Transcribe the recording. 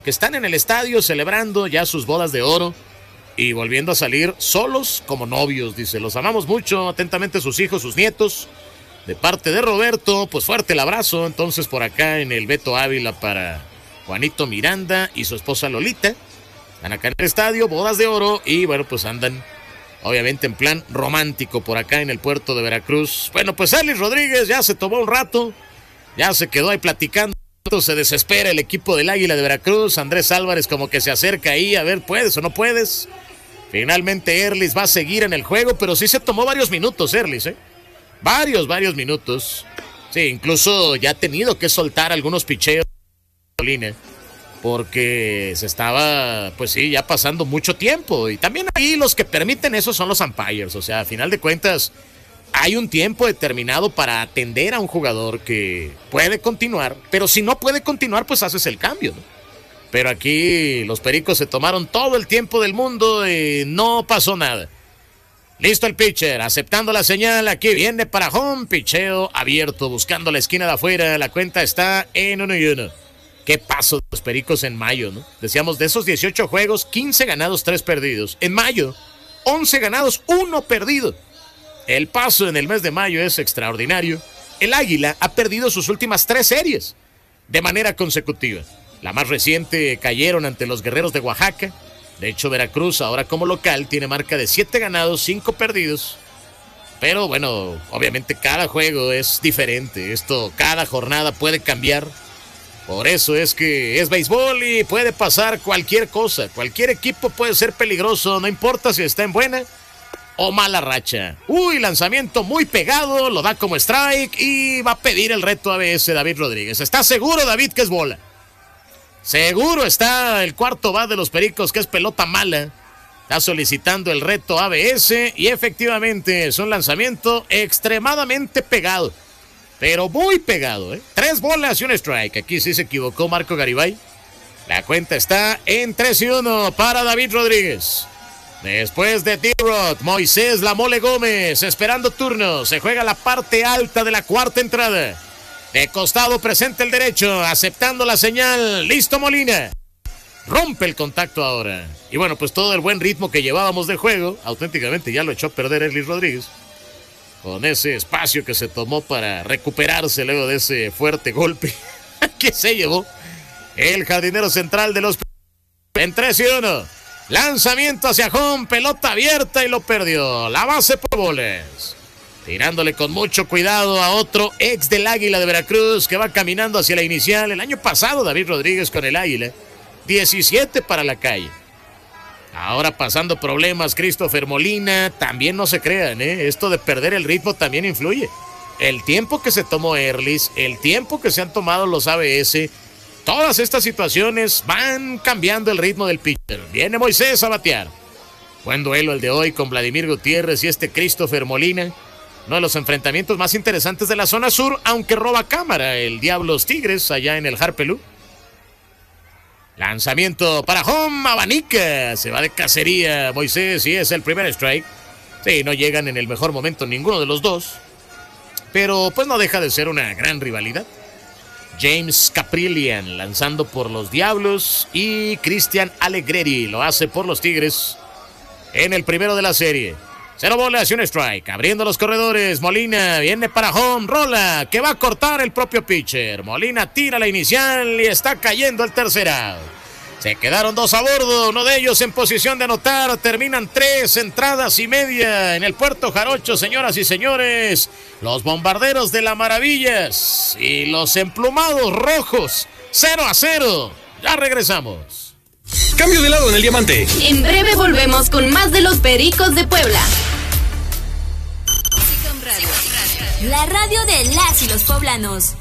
que están en el estadio celebrando ya sus bodas de oro y volviendo a salir solos como novios, dice. Los amamos mucho, atentamente sus hijos, sus nietos. De parte de Roberto, pues fuerte el abrazo. Entonces por acá en el Beto Ávila para Juanito Miranda y su esposa Lolita. Están acá en el estadio, bodas de oro, y bueno, pues andan obviamente en plan romántico por acá en el puerto de Veracruz. Bueno, pues Erlis Rodríguez ya se tomó un rato, ya se quedó ahí platicando. Se desespera el equipo del Águila de Veracruz. Andrés Álvarez como que se acerca ahí a ver, ¿puedes o no puedes? Finalmente Erlis va a seguir en el juego, pero sí se tomó varios minutos Erlis, Varios minutos. Sí, incluso ya ha tenido que soltar algunos picheos porque se estaba, pues sí, ya pasando mucho tiempo. Y también ahí los que permiten eso son los umpires. O sea, a final de cuentas, hay un tiempo determinado para atender a un jugador que puede continuar, pero si no puede continuar, pues haces el cambio, ¿no? Pero aquí los Pericos se tomaron todo el tiempo del mundo y no pasó nada. Listo el pitcher, aceptando la señal, aquí viene para home, picheo abierto, buscando la esquina de afuera, la cuenta está en 1-1. Qué paso de los Pericos en mayo, ¿no? Decíamos, de esos 18 juegos, 15 ganados, 3 perdidos. En mayo, 11 ganados, 1 perdido. El paso en el mes de mayo es extraordinario. El Águila ha perdido sus últimas 3 series de manera consecutiva. La más reciente cayeron ante los Guerreros de Oaxaca. De hecho, Veracruz, ahora como local, tiene marca de 7 ganados, 5 perdidos. Pero bueno, obviamente cada juego es diferente. Cada jornada puede cambiar. Por eso es que es béisbol y puede pasar cualquier cosa. Cualquier equipo puede ser peligroso, no importa si está en buena o mala racha. Lanzamiento muy pegado, lo da como strike y va a pedir el reto ABS David Rodríguez. ¿Está seguro, David, que es bola? Seguro está el cuarto bat de los Pericos, que es pelota mala. Está solicitando el reto ABS y efectivamente es un lanzamiento extremadamente pegado. Pero muy pegado, 3 bolas y un strike. Aquí sí se equivocó Marco Garibay. La cuenta está en 3-1 para David Rodríguez. Después de D-Rod, Moisés La Mole Gómez esperando turno. Se juega la parte alta de la cuarta entrada. De costado presenta el derecho, aceptando la señal. Listo Molina. Rompe el contacto ahora. Y bueno, pues todo el buen ritmo que llevábamos de juego, auténticamente ya lo echó a perder Erlis Rodríguez. Con ese espacio que se tomó para recuperarse luego de ese fuerte golpe que se llevó el jardinero central de los... En 3-1. Lanzamiento hacia home, pelota abierta y lo perdió. La base por bolas. Tirándole con mucho cuidado a otro ex del Águila de Veracruz que va caminando hacia la inicial. El año pasado David Rodríguez con el Águila, 17 para la calle. Ahora pasando problemas Christopher Molina. También no se crean, esto de perder el ritmo también influye. El tiempo que se tomó Erlis, el tiempo que se han tomado los ABS, todas estas situaciones van cambiando el ritmo del pitcher. Viene Moisés a batear. Buen duelo el de hoy con Vladimir Gutiérrez y Christopher Molina. Uno de los enfrentamientos más interesantes de la zona sur, aunque roba cámara el Diablos Tigres allá en el Harpelú. Lanzamiento para home, abanica, se va de cacería Moisés y es el primer strike. Sí, no llegan en el mejor momento ninguno de los dos, pero pues no deja de ser una gran rivalidad. James Caprillian lanzando por los Diablos y Cristian Alegretti lo hace por los Tigres en el primero de la serie. 0 bolas y un strike, abriendo los corredores. Molina viene para home, rola, que va a cortar el propio pitcher. Molina tira la inicial y está cayendo el tercer out. Se quedaron 2 a bordo, uno de ellos en posición de anotar. Terminan 3 entradas y media en el Puerto Jarocho, señoras y señores. Los Bombarderos de las Maravillas y los Emplumados Rojos, 0-0. Ya regresamos. Cambio de lado en el diamante. En breve volvemos con más de los Pericos de Puebla. La radio de las y los poblanos.